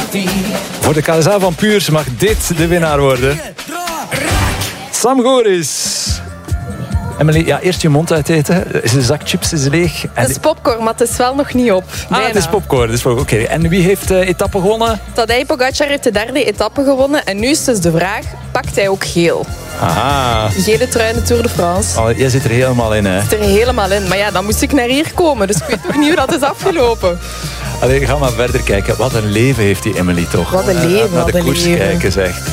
Voor de KSA van Puurs mag dit de winnaar worden. Sam Goris. Emily, ja, eerst je mond uiteten. De zak chips is leeg. Het is popcorn, maar het is wel nog niet op. Het is popcorn. Oké. En wie heeft de etappe gewonnen? Tadej Pogacar heeft de derde etappe gewonnen. En nu is dus de vraag, pakt hij ook geel? Aha. Gele trui in de Tour de France. Jij zit er helemaal in, hè? Zit er helemaal in. Maar ja, dan moest ik naar hier komen. Dus ik weet nog niet hoe dat is afgelopen. Allee, ga maar verder kijken. Wat een leven heeft die Emily toch. Wat een leven, Naar de wat een koers leven. kijken, zeg.